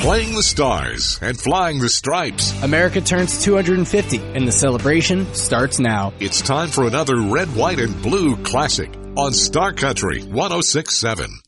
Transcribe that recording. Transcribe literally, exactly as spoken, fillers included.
playing the stars and flying the stripes. America turns two hundred fifty, and the celebration starts now. It's time for another red, white, and blue classic on Star Country one oh six point seven.